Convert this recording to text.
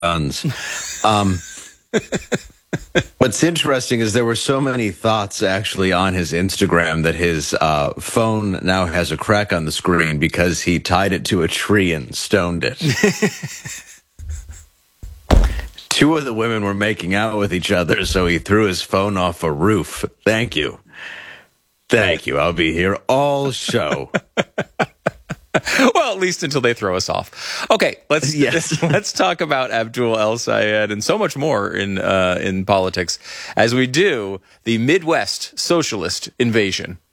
guns. What's interesting is there were so many thoughts actually on his Instagram that his phone now has a crack on the screen because he tied it to a tree and stoned it. Two of the women were making out with each other, so he threw his phone off a roof. Thank you. Thank you. I'll be here all show. Well, at least until they throw us off. Okay, let's talk about Abdul El-Sayed and so much more in politics as we do the Midwest socialist invasion.